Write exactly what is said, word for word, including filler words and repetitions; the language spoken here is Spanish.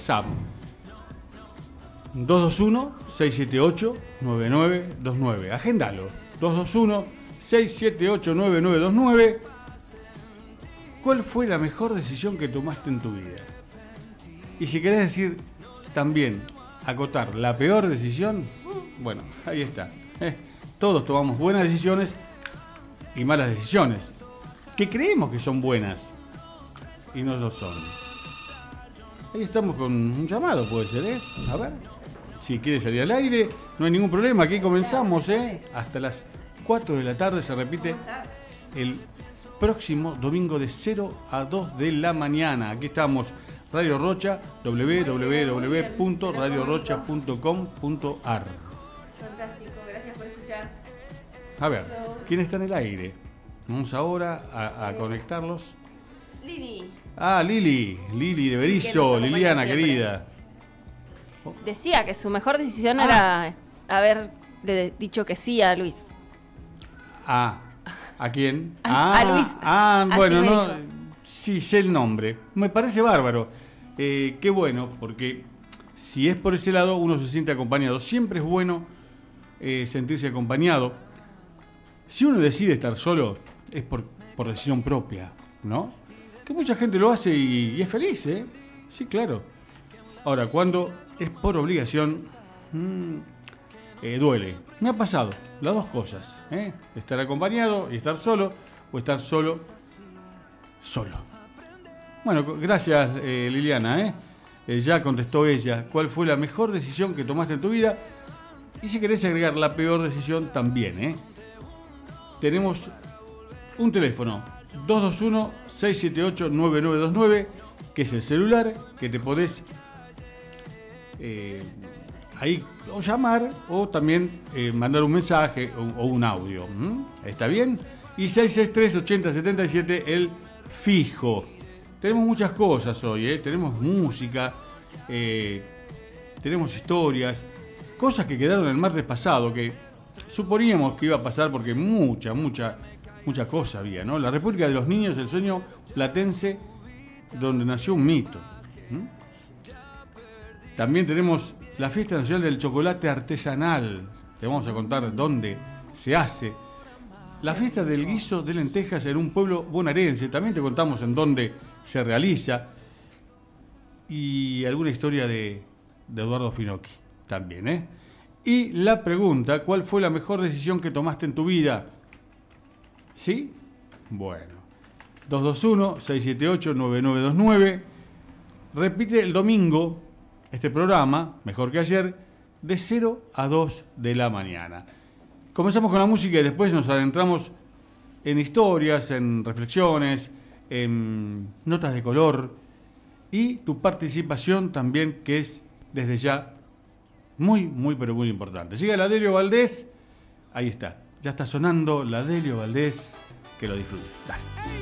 WhatsApp. dos dos uno, seis siete ocho, nueve nueve dos nueve. Agéndalo. dos dos uno, seis siete ocho, nueve nueve dos nueve. ¿Cuál fue la mejor decisión que tomaste en tu vida? Y si querés decir también, acotar la peor decisión, bueno, ahí está. Eh, todos tomamos buenas decisiones y malas decisiones, que creemos que son buenas y no lo son. Ahí estamos con un llamado, puede ser, ¿eh? A ver, si quieres salir al aire, no hay ningún problema, aquí comenzamos, ¿eh? Hasta las cuatro de la tarde se repite el próximo domingo de cero a dos de la mañana. Aquí estamos, Radio Rocha, w w w punto radio rocha punto com punto a r. Fantástico, gracias por escuchar. A ver, ¿quién está en el aire? Vamos ahora a, a conectarlos. Lili. Ah, Lili, Lili de Sí, Berizo, que nos acompaña Liliana siempre. querida. Decía que su mejor decisión Ah. era haberle dicho que sí a Luis. Ah, ¿a quién? A- ah, a Luis. Ah, Así bueno, me no, dijo. sí sé el nombre. Me parece bárbaro. Eh, qué bueno, porque si es por ese lado uno se siente acompañado. Siempre es bueno eh, sentirse acompañado. Si uno decide estar solo, es por, por decisión propia, ¿no? Que mucha gente lo hace y, y es feliz, ¿eh? Sí, claro. Ahora, cuando es por obligación, mmm, eh, duele. Me ha pasado las dos cosas, ¿eh? Estar acompañado y estar solo, o estar solo, solo. Bueno, gracias eh, Liliana, ¿eh? Eh, ya contestó ella. ¿Cuál fue la mejor decisión que tomaste en tu vida? Y si querés agregar la peor decisión, también, ¿eh? Tenemos un teléfono, dos dos uno, seis siete ocho, nueve nueve dos nueve, que es el celular que te podés eh, ahí o llamar o también eh, mandar un mensaje o, o un audio. ¿Mm? ¿Está bien? Y seis seis tres, ochenta setenta y siete, el fijo. Tenemos muchas cosas hoy, ¿eh? Tenemos música, eh, tenemos historias, cosas que quedaron el martes pasado, que suponíamos que iba a pasar porque mucha, mucha, mucha cosa había, ¿no? La República de los Niños, el sueño platense, donde nació un mito. ¿Mm? También tenemos la Fiesta Nacional del Chocolate Artesanal. Te vamos a contar dónde se hace. La fiesta del guiso de lentejas en un pueblo bonaerense. También te contamos en dónde se realiza. Y alguna historia de, de Eduardo Finocchi también, ¿eh? Y la pregunta, ¿cuál fue la mejor decisión que tomaste en tu vida? ¿Sí? Bueno. dos dos uno, seis siete ocho, nueve nueve dos nueve. Repite el domingo este programa, mejor que ayer, de cero a dos de la mañana. Comenzamos con la música y después nos adentramos en historias, en reflexiones, en notas de color y tu participación también, que es desde ya muy, muy, pero muy importante. Llega la Delio Valdés, ahí está, ya está sonando la Delio Valdés, que lo disfrutes. Dale.